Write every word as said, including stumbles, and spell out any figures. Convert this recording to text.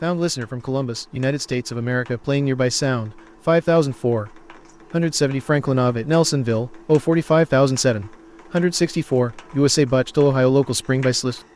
Found listener from Columbus, United States of America, playing nearby sound, five thousand four hundred seventy Franklin Ave, Nelsonville, oh forty-five thousand seven hundred sixty-four, U S A Butchtoll, Ohio. Local spring by Sliss.